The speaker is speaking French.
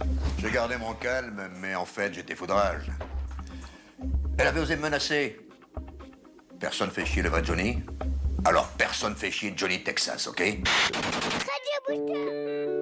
J'ai gardé mon calme, mais en fait, j'étais foudrage. Elle avait osé me menacer. Personne fait chier le vrai Johnny. Alors personne fait chier Johnny Texas, ok? Radio Booster.